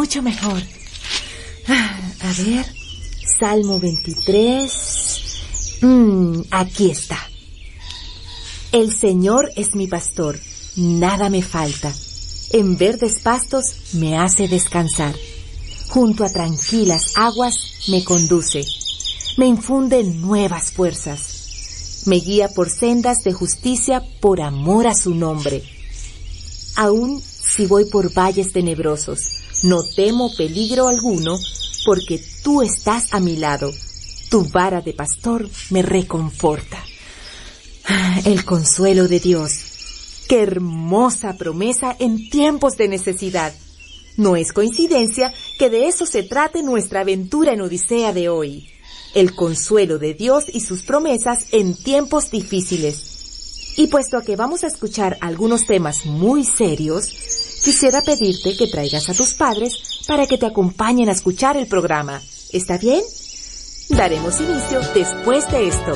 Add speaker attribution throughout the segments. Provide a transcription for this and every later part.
Speaker 1: mucho mejor. A ver, Salmo 23. Aquí está. El Señor es mi pastor, nada me falta. En verdes pastos me hace descansar. Junto a tranquilas aguas me conduce. Me infunde nuevas fuerzas. Me guía por sendas de justicia por amor a su nombre. Aún si voy por valles tenebrosos, no temo peligro alguno, porque tú estás a mi lado. Tu vara de pastor me reconforta. El consuelo de Dios. ¡Qué hermosa promesa en tiempos de necesidad! No es coincidencia que de eso se trate nuestra aventura en Odisea de hoy. El consuelo de Dios y sus promesas en tiempos difíciles. Y puesto que vamos a escuchar algunos temas muy serios, quisiera pedirte que traigas a tus padres para que te acompañen a escuchar el programa. ¿Está bien? Daremos inicio después de esto.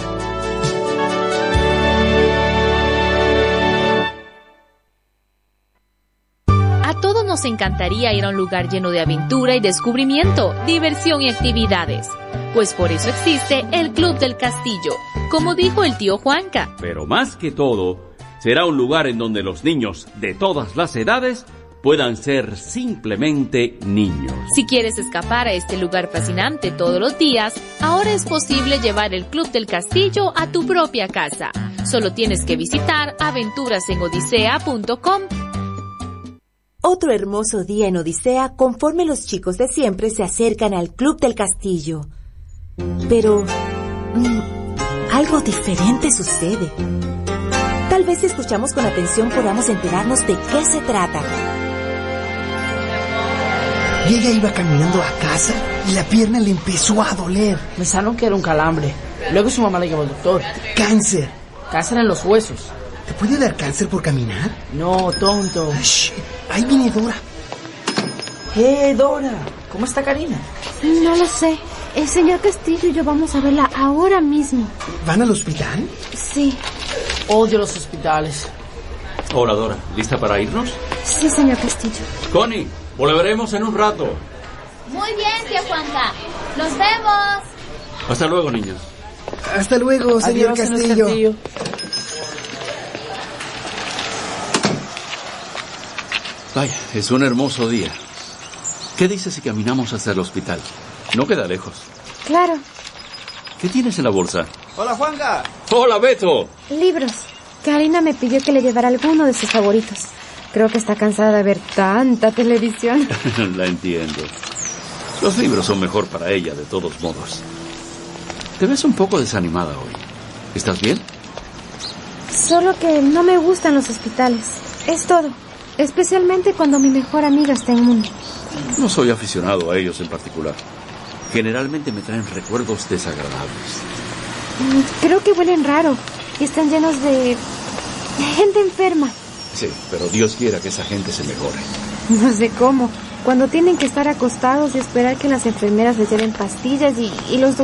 Speaker 2: A todos nos encantaría ir a un lugar lleno de aventura y descubrimiento, diversión y actividades. Pues por eso existe el Club del Castillo, como dijo el tío Juanca.
Speaker 3: Pero más que todo, será un lugar en donde los niños de todas las edades puedan ser simplemente niños.
Speaker 2: Si quieres escapar a este lugar fascinante todos los días, ahora es posible llevar el Club del Castillo a tu propia casa. Solo tienes que visitar aventurasenodisea.com.
Speaker 1: Otro hermoso día en Odisea conforme los chicos de siempre se acercan al Club del Castillo. Pero algo diferente sucede. Tal vez si escuchamos con atención podamos enterarnos de qué se trata.
Speaker 4: Y ella iba caminando a casa y la pierna le empezó a doler.
Speaker 5: Pensaron que era un calambre. Luego su mamá le llevó al doctor.
Speaker 4: ¡Cáncer!
Speaker 5: Cáncer en los huesos.
Speaker 4: ¿Te puede dar cáncer por caminar?
Speaker 5: No, tonto.
Speaker 4: Shh, ahí viene Dora.
Speaker 5: Dora, ¿cómo está Karina?
Speaker 6: No lo sé. El señor Castillo y yo vamos a verla ahora mismo.
Speaker 4: ¿Van al hospital?
Speaker 6: Sí.
Speaker 5: Odio los hospitales.
Speaker 3: Hola, Dora, ¿lista para irnos?
Speaker 6: Sí, señor Castillo.
Speaker 3: Connie, volveremos en un rato.
Speaker 7: Muy bien, tío Juanca. ¡Nos vemos!
Speaker 3: Hasta luego, niños.
Speaker 4: Hasta luego, señor
Speaker 5: Adiós,
Speaker 4: Castillo.
Speaker 5: Castillo.
Speaker 3: Vaya, es un hermoso día. ¿Qué dices si caminamos hasta el hospital? No queda lejos.
Speaker 6: Claro.
Speaker 3: ¿Qué tienes en la bolsa?
Speaker 8: ¡Hola, Juanca!
Speaker 3: ¡Hola, Beto!
Speaker 6: Libros. Karina me pidió que le llevara alguno de sus favoritos. Creo que está cansada de ver tanta televisión.
Speaker 3: La entiendo. Los libros son mejor para ella, de todos modos. Te ves un poco desanimada hoy. ¿Estás bien?
Speaker 6: Solo que no me gustan los hospitales. Es todo. Especialmente cuando mi mejor amiga está inmune.
Speaker 3: No soy aficionado a ellos en particular. Generalmente me traen recuerdos desagradables.
Speaker 6: Creo que huelen raro y están llenos de gente enferma.
Speaker 3: Sí, pero Dios quiera que esa gente se mejore.
Speaker 6: No sé cómo. Cuando tienen que estar acostados y esperar que las enfermeras les lleven pastillas y los